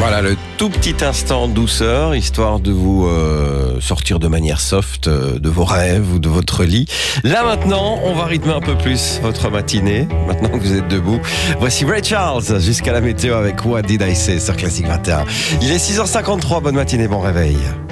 Voilà, le tout petit instant douceur, histoire de vous sortir de manière soft de vos rêves ou de votre lit. Là maintenant, on va rythmer un peu plus votre matinée, maintenant que vous êtes debout. Voici Ray Charles, jusqu'à la météo avec What Did I Say sur Classic 21. Il est 6h53, bonne matinée, bon réveil.